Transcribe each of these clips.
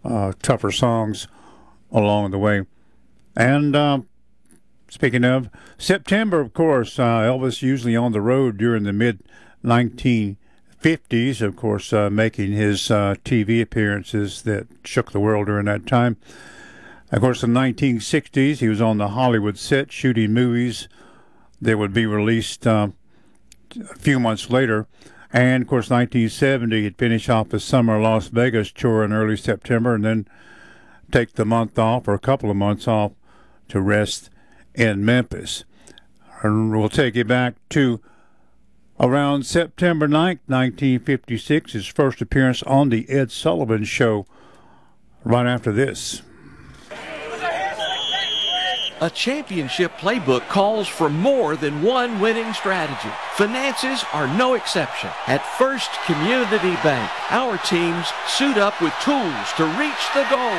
tougher songs along the way. And speaking of September, of course, Elvis usually on the road during the mid-1950s, of course, making his TV appearances that shook the world during that time. Of course, in the 1960s, he was on the Hollywood set shooting movies that would be released a few months later. And, of course, 1970, he'd finish off his summer Las Vegas tour in early September and then take the month off or a couple of months off to rest in Memphis. And we'll take you back to around September 9th, 1956, his first appearance on the Ed Sullivan Show right after this. A championship playbook calls for more than one winning strategy. Finances are no exception. At First Community Bank, our teams suit up with tools to reach the goal.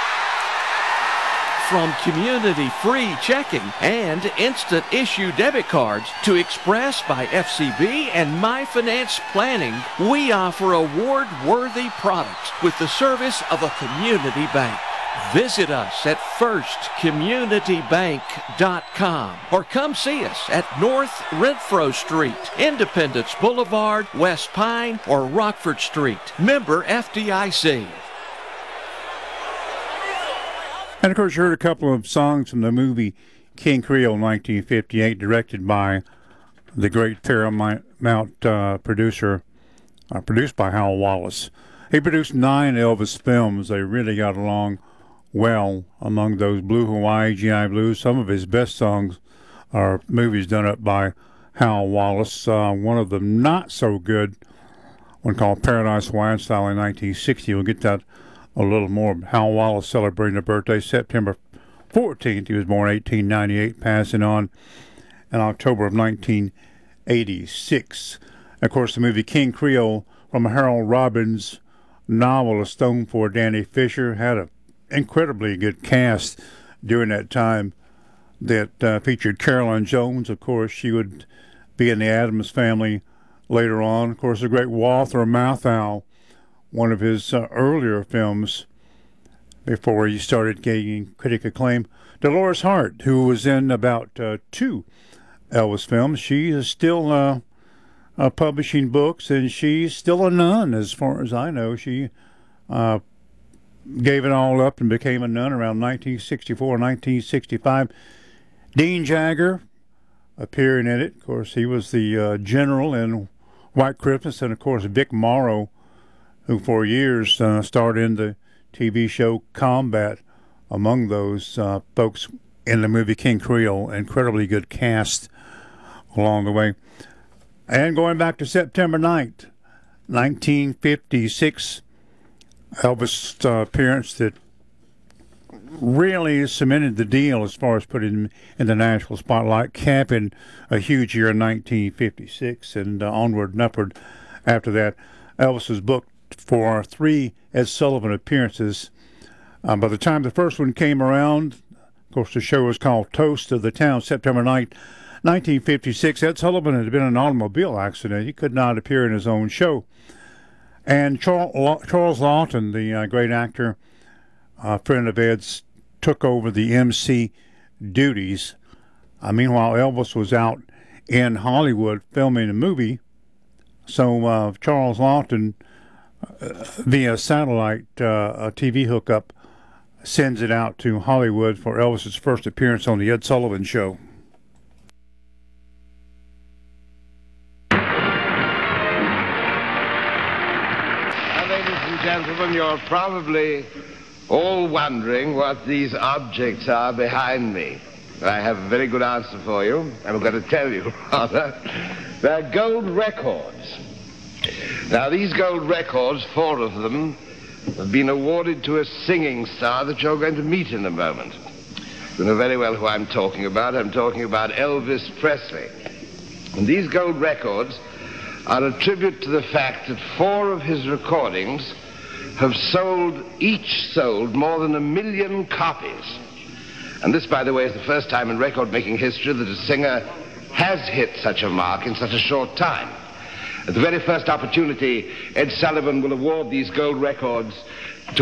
From community-free checking and instant issue debit cards to Express by FCB and My Finance Planning, we offer award-worthy products with the service of a community bank. Visit us at firstcommunitybank.com or come see us at North Renfro Street, Independence Boulevard, West Pine, or Rockford Street. Member FDIC. And, of course, you heard a couple of songs from the movie King Creole 1958, directed by the great Paramount producer, produced by Hal Wallace. He produced 9 Elvis films. They really got along well. Among those, Blue Hawaii, G.I. Blues. Some of his best songs are movies done up by Hal Wallace. One of them not so good, one called Paradise Hawaiian Style in 1960. We'll get that a little more. Hal Wallace celebrating a birthday September 14th. He was born 1898, passing on in October of 1986. Of course, the movie King Creole from Harold Robbins' novel A Stone for Danny Fisher had an incredibly good cast during that time that featured Carolyn Jones. Of course, she would be in the Addams Family later on. Of course, the great Walter Matthau, one of his earlier films before he started gaining critic acclaim. Dolores Hart, who was in about 2 Elvis films. She is still publishing books, and she's still a nun as far as I know. She gave it all up and became a nun around 1964, 1965. Dean Jagger appearing in it. Of course, he was the general in White Christmas, and, of course, Vic Morrow, who for years starred in the TV show Combat, among those folks in the movie King Creole. Incredibly good cast along the way. And going back to September 9th, 1956, Elvis' appearance that really cemented the deal as far as putting him in the national spotlight, capping a huge year in 1956 and onward and upward after that. Elvis was booked for 3 Ed Sullivan appearances. By the time the first one came around, of course, the show was called Toast of the Town, September 9th, 1956. Ed Sullivan had been in an automobile accident. He could not appear in his own show. And Charles Lawton, the great actor, friend of Ed's, took over the MC duties. Meanwhile, Elvis was out in Hollywood filming a movie. So Charles Lawton, via satellite TV hookup, sends it out to Hollywood for Elvis's first appearance on the Ed Sullivan Show. Gentlemen, you're probably all wondering what these objects are behind me. I have a very good answer for you. I'm going to tell you, rather. They're gold records. Now, these gold records, 4 of them, have been awarded to a singing star that you're going to meet in a moment. You know very well who I'm talking about. I'm talking about Elvis Presley. And these gold records are a tribute to the fact that 4 of his recordings have each sold more than 1 million copies. And this, by the way, is the first time in record-making history that a singer has hit such a mark in such a short time. At the very first opportunity, Ed Sullivan will award these gold records